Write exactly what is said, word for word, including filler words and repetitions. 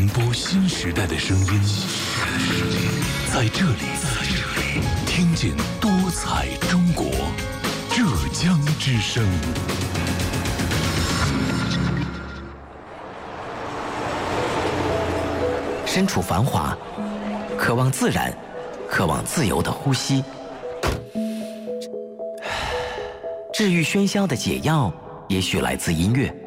传播新时代的声音，在这里，听见多彩中国，浙江之声。 身处繁华，渴望自然，渴望自由的呼吸。治愈喧嚣的解药，也许来自音乐。